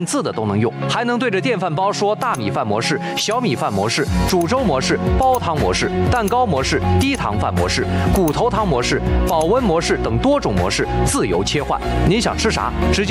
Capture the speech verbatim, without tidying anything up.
字的都能用，还能对着电饭煲说大米饭模式、小米饭模式、煮粥模式、煲汤模式、蛋糕模式、低糖饭模式、骨头汤模式、保温模式等多种模式自由切换。您想吃啥，直接